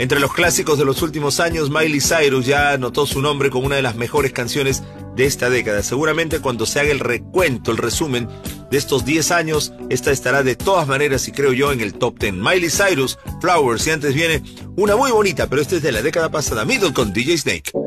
Entre los clásicos de los últimos años, Miley Cyrus ya anotó su nombre como una de las mejores canciones de esta década. Seguramente cuando se haga el recuento, el resumen de estos 10 años, esta estará de todas maneras, y creo yo, en el top 10. Miley Cyrus, Flowers, y antes viene una muy bonita, pero esta es de la década pasada, Middle con DJ Snake.